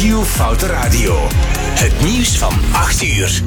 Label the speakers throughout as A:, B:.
A: Q-Foute Radio. Het nieuws van 8 uur.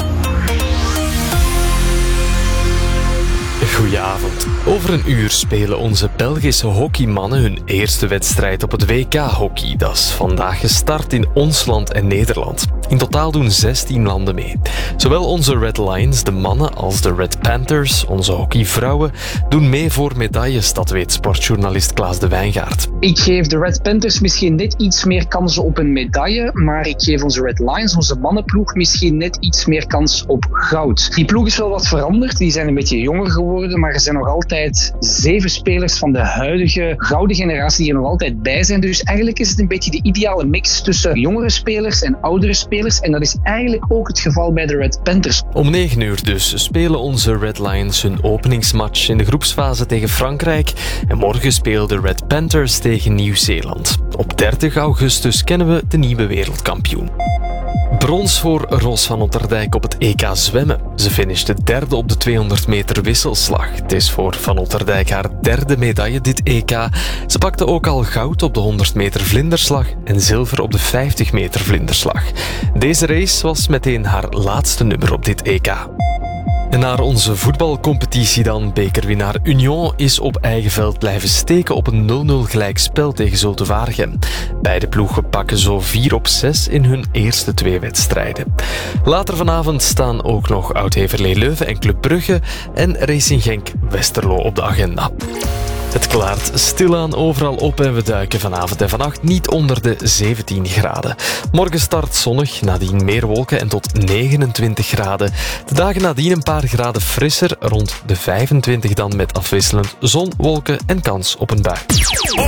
B: Goedenavond. Over een uur spelen onze Belgische hockeymannen hun eerste wedstrijd op het WK-hockey. Dat is vandaag gestart in ons land en Nederland. In totaal doen 16 landen mee. Zowel onze Red Lions, de mannen, als de Red Panthers, onze hockeyvrouwen, doen mee voor medailles, dat weet sportjournalist Klaas de Wijngaard.
C: Ik geef de Red Panthers misschien net iets meer kans op een medaille, maar ik geef onze Red Lions, onze mannenploeg, misschien net iets meer kans op goud. Die ploeg is wel wat veranderd, die zijn een beetje jonger geworden, maar er zijn nog altijd 7 spelers van de huidige gouden generatie die er nog altijd bij zijn. Dus eigenlijk is het een beetje de ideale mix tussen jongere spelers en oudere spelers. En dat is eigenlijk ook het geval bij de Red Panthers.
B: Om 9 uur dus spelen onze Red Lions hun openingsmatch in de groepsfase tegen Frankrijk. En morgen spelen de Red Panthers tegen Nieuw-Zeeland. Op 30 augustus kennen we de nieuwe wereldkampioen. Brons voor Ros van Otterdijk op het EK zwemmen. Ze finishte derde op de 200 meter wisselslag. Het is voor Van Otterdijk haar derde medaille dit EK. Ze pakte ook al goud op de 100 meter vlinderslag en zilver op de 50 meter vlinderslag. Deze race was meteen haar laatste nummer op dit EK. En naar onze voetbalcompetitie dan. Bekerwinnaar Union is op eigen veld blijven steken op een 0-0 gelijkspel tegen Zulte Waregem. Beide ploegen pakken zo 4 op 6 in hun eerste 2 wedstrijden. Later vanavond staan ook nog Oud-Heverlee Leuven en Club Brugge en Racing Genk Westerlo op de agenda. Het klaart stilaan overal op en we duiken vanavond en vannacht niet onder de 17 graden. Morgen start zonnig, nadien meer wolken en tot 29 graden. De dagen nadien een paar graden frisser, rond de 25 dan met afwisselend zon, wolken en kans op een bui.